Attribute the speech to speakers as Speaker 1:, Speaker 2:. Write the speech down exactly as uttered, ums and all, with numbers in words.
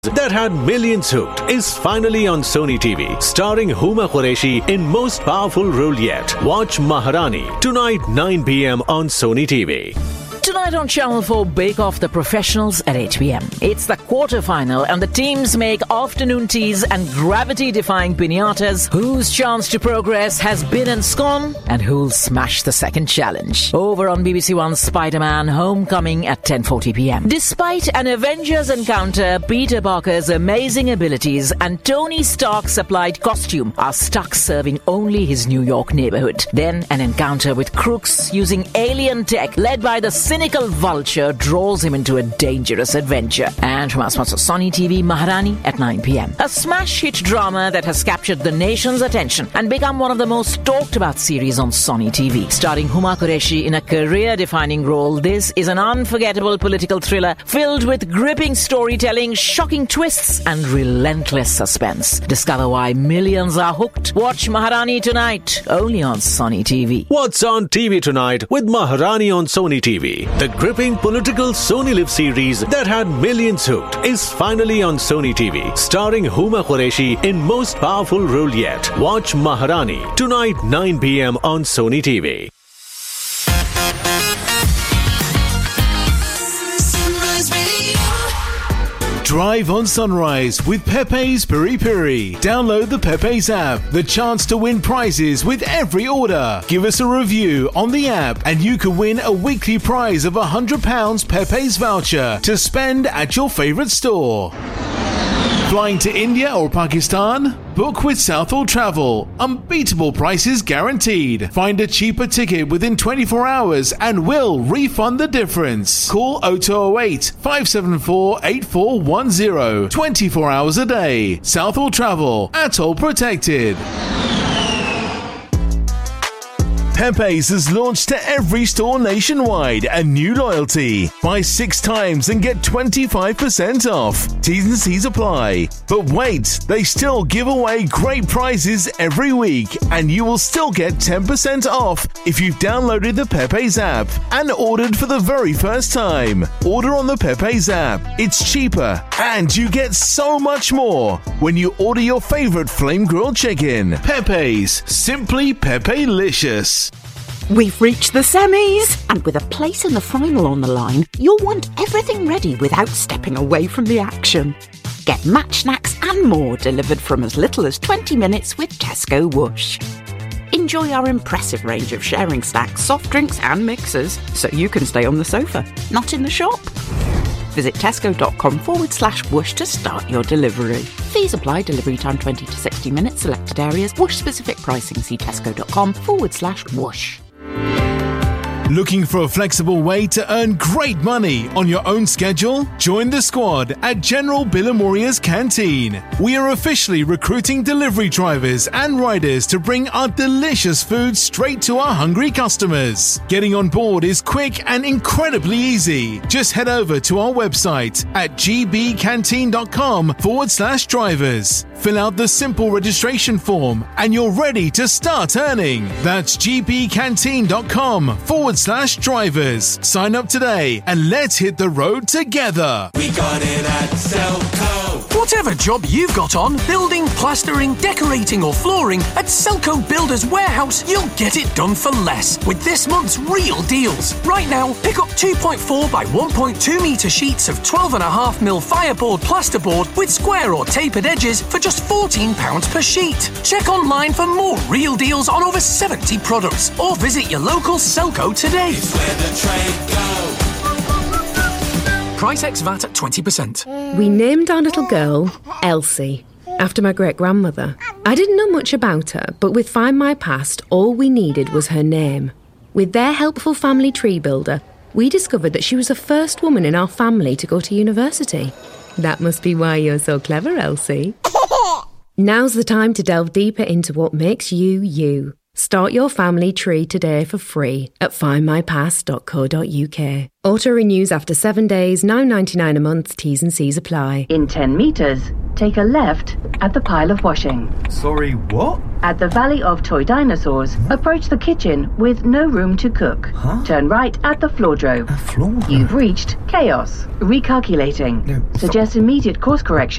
Speaker 1: that had millions hooked is finally on Sony T V, starring Huma Qureshi in most powerful role yet. Watch Maharani tonight nine p.m. on Sony T V.
Speaker 2: Tonight on Channel four, Bake Off the Professionals at eight p.m. It's the quarter-final and the teams make afternoon teas and gravity-defying piñatas. Whose chance to progress has been ensconced and who'll smash the second challenge? Over on B B C One's Spider-Man Homecoming at ten forty p.m. Despite an Avengers encounter, Peter Parker's amazing abilities and Tony Stark's supplied costume are stuck serving only his New York neighborhood. Then an encounter with crooks using alien tech led by the cynical Vulture draws him into a dangerous adventure. And from our sponsor Sony T V, Maharani at nine p.m. A smash hit drama that has captured the nation's attention and become one of the most talked about series on Sony T V. Starring Huma Qureshi in a career-defining role, this is an unforgettable political thriller filled with gripping storytelling, shocking twists and relentless suspense. Discover why millions are hooked. Watch Maharani tonight, only on Sony T V.
Speaker 1: What's on T V tonight with Maharani on Sony T V? The gripping political Sony Live series that had millions hooked is finally on Sony T V, starring Huma Qureshi in most powerful role yet. Watch Maharani tonight nine p.m. on Sony T V.
Speaker 3: Drive on Sunrise with Pepe's Piri Piri. Download the Pepe's app. The chance to win prizes with every order. Give us a review on the app and you can win a weekly prize of one hundred pounds Pepe's voucher to spend at your favourite store. Flying to India or Pakistan? Book with Southall Travel. Unbeatable prices guaranteed. Find a cheaper ticket within twenty-four hours and we'll refund the difference. Call oh two oh eight, five seven four, eight four one zero. twenty-four hours a day. Southall Travel. Atoll protected. Pepe's has launched to every store nationwide a new loyalty. Buy six times and get twenty-five percent off. T's and C's apply. But wait, they still give away great prizes every week and you will still get ten percent off if you've downloaded the Pepe's app and ordered for the very first time. Order on the Pepe's app. It's cheaper and you get so much more when you order your favorite flame grilled chicken. Pepe's. Simply Pepe-licious.
Speaker 4: We've reached the semis, and with a place in the final on the line, you'll want everything ready without stepping away from the action. Get match snacks and more delivered from as little as twenty minutes with Tesco Whoosh. Enjoy our impressive range of sharing snacks, soft drinks and mixers, so you can stay on the sofa, not in the shop. Visit tesco.com forward slash whoosh to start your delivery. Fees apply. Delivery time twenty to sixty minutes. Selected areas. Whoosh specific pricing. See tesco.com forward slash whoosh.
Speaker 3: Looking for a flexible way to earn great money on your own schedule? Join the squad at General Billamoria's Canteen. We are officially recruiting delivery drivers and riders to bring our delicious food straight to our hungry customers. Getting on board is quick and incredibly easy. Just head over to our website at gbcanteen.com forward slash drivers. Fill out the simple registration form and you're ready to start earning. That's gbcanteen.com forward slash drivers. Sign up today and let's hit the road together.
Speaker 5: We got it at Selco.
Speaker 6: Whatever job you've got on, building, plastering, decorating or flooring, at Selco Builders Warehouse, you'll get it done for less with this month's real deals. Right now, pick up two point four by one point two metre sheets of twelve point five mil fireboard plasterboard with square or tapered edges for just fourteen pounds per sheet. Check online for more real deals on over seventy products or visit your local Selco today.
Speaker 5: It's where the trade goes.
Speaker 6: Price ex V A T at twenty percent.
Speaker 7: We named our little girl Elsie, after my great-grandmother. I didn't know much about her, but with Find My Past, all we needed was her name. With their helpful family tree builder, we discovered that she was the first woman in our family to go to university. That must be why you're so clever, Elsie. Now's the time to delve deeper into what makes you, you. Start your family tree today for free at find my past dot co dot uk. Auto renews after seven days, nine ninety-nine a month, T's and C's apply.
Speaker 8: In ten metres, take a left at the pile of washing.
Speaker 9: Sorry, what?
Speaker 8: At the Valley of Toy Dinosaurs, approach the kitchen with no room to cook.
Speaker 9: Huh?
Speaker 8: Turn right at the Floordrove.
Speaker 9: A floor?
Speaker 8: You've reached Chaos. Recalculating.
Speaker 9: No,
Speaker 8: Suggest immediate course correction